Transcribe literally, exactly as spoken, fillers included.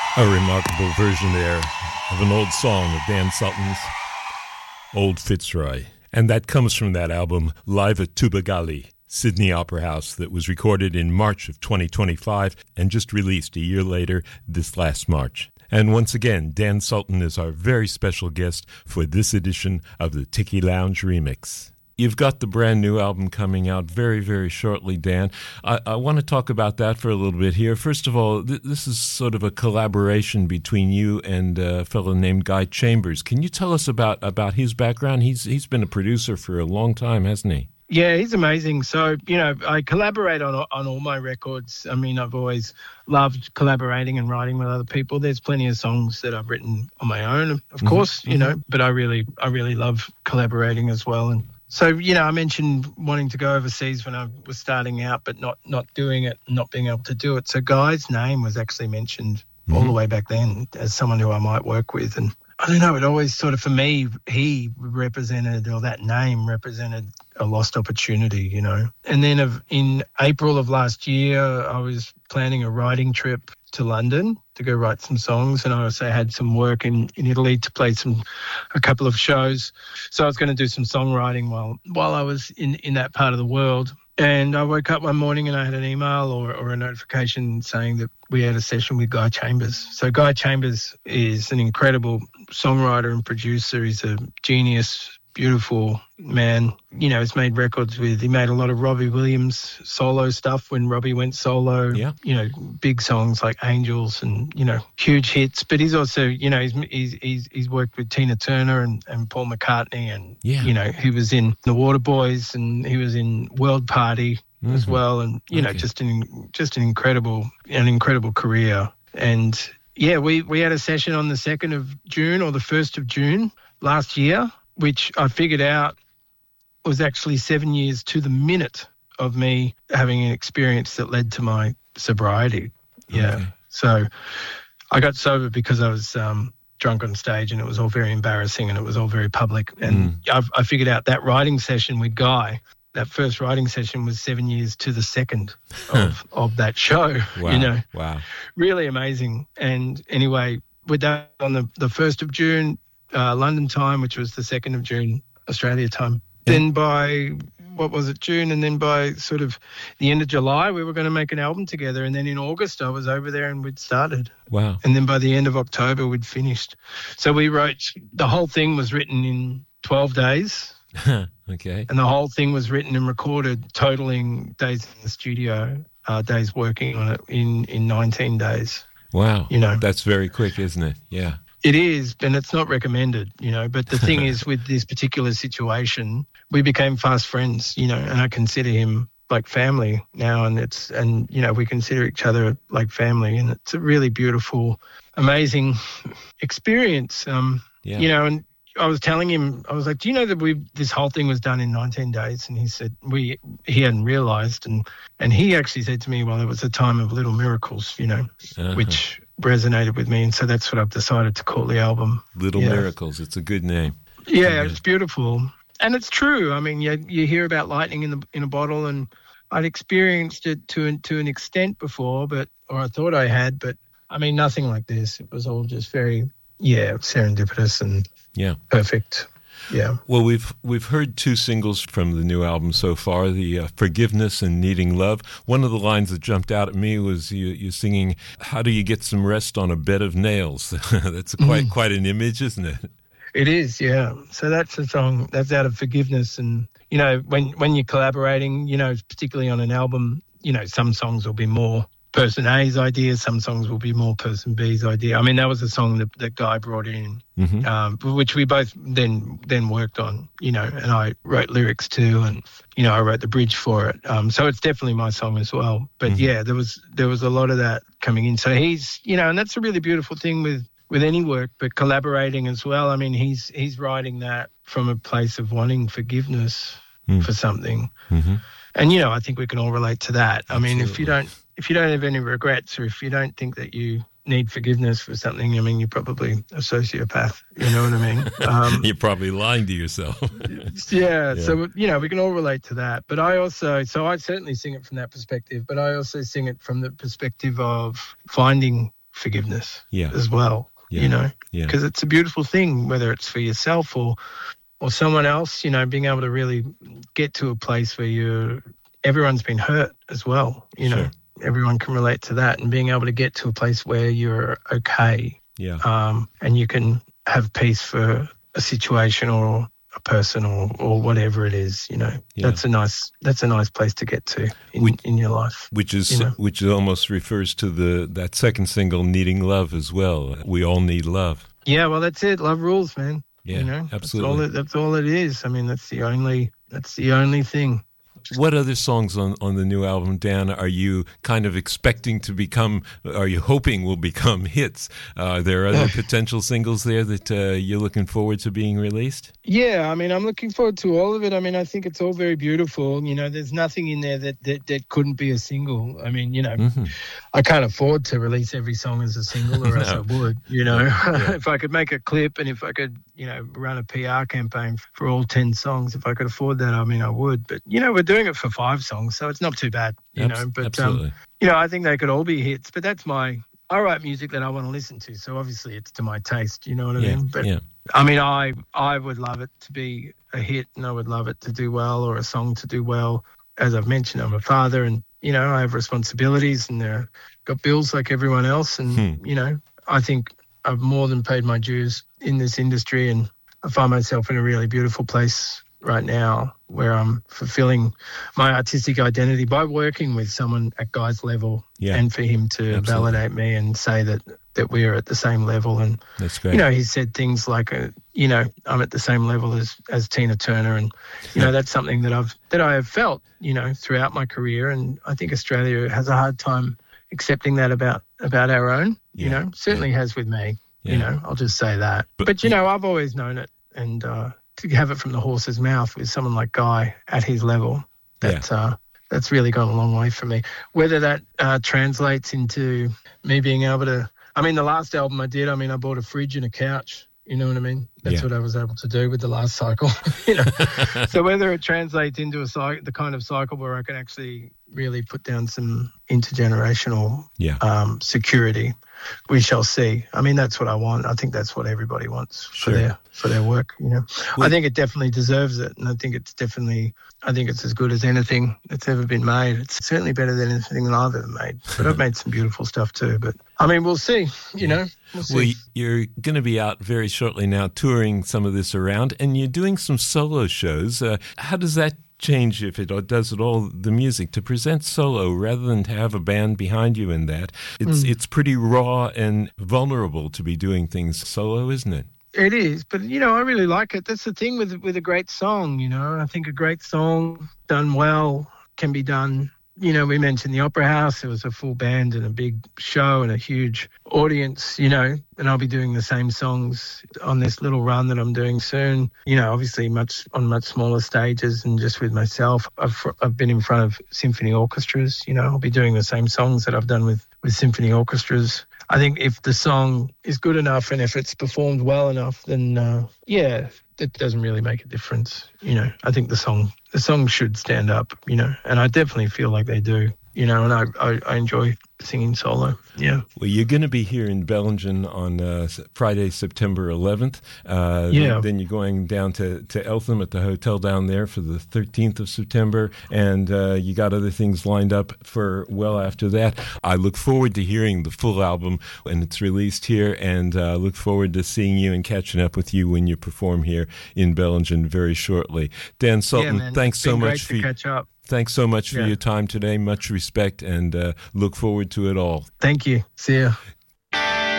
A remarkable version there of an old song of Dan Sultan's, Old Fitzroy. And that comes from that album, Live at Tubagali, Sydney Opera House, that was recorded in March of twenty twenty-five and just released a year later this last March. And once again, Dan Sultan is our very special guest for this edition of the Tiki Lounge Remix. You've got the brand new album coming out very, very shortly, Dan. I, I want to talk about that for a little bit here. First of all, th- this is sort of a collaboration between you and a fellow named Guy Chambers. Can you tell us about, about his background? He's He's been a producer for a long time, hasn't he? Yeah, he's amazing. So, you know, I collaborate on on all my records. I mean, I've always loved collaborating and writing with other people. There's plenty of songs that I've written on my own, of mm-hmm. course, you mm-hmm. know, but I really, I really love collaborating as well. And so, you know, I mentioned wanting to go overseas when I was starting out, but not, not doing it, not being able to do it. So Guy's name was actually mentioned mm-hmm. all the way back then as someone who I might work with. And I don't know, it always sort of, for me, he represented, or that name represented a lost opportunity, you know. And then of, in April of last year, I was planning a writing trip to London to go write some songs, and I also had some work in, in Italy to play some a couple of shows. So I was going to do some songwriting while while I was in, in that part of the world. And I woke up one morning and I had an email or, or a notification saying that we had a session with Guy Chambers. So Guy Chambers is an incredible songwriter and producer. He's a genius, beautiful man. You know, he's made records with, he made a lot of Robbie Williams solo stuff when Robbie went solo. Yeah. You know, big songs like Angels and, you know, huge hits. But he's also, you know, he's he's he's, he's worked with Tina Turner and, and Paul McCartney, and, yeah. you know, he was in The Waterboys and he was in World Party mm-hmm. as well. And, you okay. know, just an just an incredible, an incredible career. And yeah, we, we had a session on the second of June or the first of June last year, which I figured out was actually seven years to the minute of me having an experience that led to my sobriety. Yeah. Okay. So I got sober because I was um, drunk on stage, and it was all very embarrassing and it was all very public. And mm. I, I figured out that writing session with Guy, that first writing session was seven years to the second of, of that show. Wow. You know, wow. Really amazing. And anyway, with that on the, the first of June, Uh, London time, which was the second of June, Australia time. Yeah. Then by, what was it, June, and then by sort of the end of July, we were going to make an album together. And then in August, I was over there and we'd started. Wow. And then by the end of October, we'd finished. So we wrote, the whole thing was written in twelve days. Okay. And the whole thing was written and recorded, totaling days in the studio, uh, days working on it in, in nineteen days. Wow. You know, that's very quick, isn't it? Yeah. It is, and it's not recommended, you know, but the thing is with this particular situation, we became fast friends, you know, and I consider him like family now, and it's, and, you know, we consider each other like family, and it's a really beautiful, amazing experience, um, yeah. you know, and I was telling him, I was like, do you know that we this whole thing was done in nineteen days? And he said, we, he hadn't realised, and, and he actually said to me, well, it was a time of little miracles, you know, uh-huh. which resonated with me, and so that's what I've decided to call the album. Little yeah. Miracles. It's a good name. Yeah, yeah, it's beautiful, and it's true. I mean, you you hear about lightning in the in a bottle, and I'd experienced it to to an extent before, but or I thought I had, but I mean, nothing like this. It was all just very yeah serendipitous and yeah perfect. Yeah. Well, we've we've heard two singles from the new album so far, the uh, Forgiveness and Needing Love. One of the lines that jumped out at me was you, you singing, how do you get some rest on a bed of nails? That's quite mm. quite an image, isn't it? It is, yeah. So that's a song that's out of forgiveness. And, you know, when, when you're collaborating, you know, particularly on an album, you know, some songs will be more person A's idea, some songs will be more person B's idea. I mean, that was a song that, that Guy brought in, mm-hmm. um, which we both then then worked on, you know, and I wrote lyrics too, and, you know, I wrote the bridge for it. Um, so it's definitely my song as well. But mm-hmm. yeah, there was there was a lot of that coming in. So he's, you know, and that's a really beautiful thing with, with any work, but collaborating as well. I mean, he's he's writing that from a place of wanting forgiveness mm. for something. Mm-hmm. And, you know, I think we can all relate to that. I Absolutely. mean, if you don't if you don't have any regrets, or if you don't think that you need forgiveness for something, I mean, you're probably a sociopath. You know what I mean? Um, you're probably lying to yourself. yeah, yeah. So, you know, we can all relate to that. But I also, so I certainly sing it from that perspective, but I also sing it from the perspective of finding forgiveness yeah. as well, yeah. you know, yeah. because it's a beautiful thing, whether it's for yourself or or someone else, you know, being able to really get to a place where you're, everyone's been hurt as well, you sure. know, everyone can relate to that, and being able to get to a place where you're okay, yeah, um, and you can have peace for a situation or a person or, or whatever it is, you know, yeah. that's a nice that's a nice place to get to in, which, in your life. Which is you know? which almost refers to the that second single, Needing Love, as well. We all need love. Yeah, well, that's it. Love rules, man. Yeah, you know, absolutely. That's all, it, that's all it is. I mean, that's the only that's the only thing. What other songs on, on the new album, Dan, are you kind of expecting to become, are you hoping will become hits? Uh, are there other potential singles there that uh, you're looking forward to being released? Yeah, I mean, I'm looking forward to all of it. I mean, I think it's all very beautiful. You know, there's nothing in there that, that, that couldn't be a single. I mean, you know, mm-hmm. I can't afford to release every song as a single, or no. else I would, you know. Yeah. Yeah. If I could make a clip and if I could, you know, run a P R campaign for all ten songs, if I could afford that, I mean, I would. But, you know, we're doing it for five songs, so it's not too bad, you Abs- know. But, absolutely. Um, you know, I think they could all be hits, but that's my, I write music that I want to listen to, so obviously it's to my taste, you know what I yeah. mean? But, yeah. I mean, I I would love it to be a hit, and I would love it to do well, or a song to do well. As I've mentioned, I'm a father, and, you know, I have responsibilities, and I've got bills like everyone else. And, hmm. you know, I think I've more than paid my dues in this industry, and I find myself in a really beautiful place right now where I'm fulfilling my artistic identity by working with someone at Guy's level, yeah. and for him to Absolutely. validate me and say that, that we're at the same level. And, That's great. you know, he said things like, uh, you know, I'm at the same level as, as Tina Turner. And, you know, that's something that I've, that I have felt, you know, throughout my career. And I think Australia has a hard time accepting that about, about our own, yeah. you know, certainly yeah. has with me, yeah. you know, I'll just say that. But, but you know, I've always known it. And, uh, to have it from the horse's mouth with someone like Guy at his level, that, yeah. uh, that's really gone a long way for me. Whether that uh, translates into me being able to, I mean, the last album I did, I mean, I bought a fridge and a couch, you know what I mean? That's yeah. what I was able to do with the last cycle, you know. So whether it translates into a cycle, the kind of cycle where I can actually really put down some intergenerational yeah. um, security, we shall see. I mean, that's what I want. I think that's what everybody wants sure. for their for their work, you know. Well, I think it definitely deserves it, and I think it's definitely, I think it's as good as anything that's ever been made. It's certainly better than anything that I've ever made, but I've made some beautiful stuff too. But, I mean, we'll see, you know. We'll, see. Well, you're going to be out very shortly now touring some of this around, and you're doing some solo shows. Uh, how does that change, if it does it all, the music to present solo rather than to have a band behind you in that? It's mm. it's pretty raw and vulnerable to be doing things solo, isn't it? It is, but, you know, I really like it. That's the thing with with a great song, you know. I think a great song done well can be done. You know, we mentioned the Opera House. It was a full band and a big show and a huge audience, you know, and I'll be doing the same songs on this little run that I'm doing soon. You know, obviously much on much smaller stages and just with myself. I've I've been in front of symphony orchestras, you know, I'll be doing the same songs that I've done with, with symphony orchestras. I think if the song is good enough and if it's performed well enough, then, uh, yeah, it doesn't really make a difference. You know, I think the song the song should stand up, you know, and I definitely feel like they do, you know, and I, I, I enjoy singing solo. Yeah. Well, you're going to be here in Bellingen on uh, Friday, September eleventh. Uh, yeah. Then you're going down to, to Eltham at the hotel down there for the thirteenth of September, and uh, you got other things lined up for well after that. I look forward to hearing the full album when it's released here, and uh, look forward to seeing you and catching up with you when you perform here in Bellingen very shortly. Dan Sultan, yeah, thanks it's so been much great for to catch up. Thanks so much for yeah. your time today. Much respect, and uh, look forward to it all. Thank you. See ya.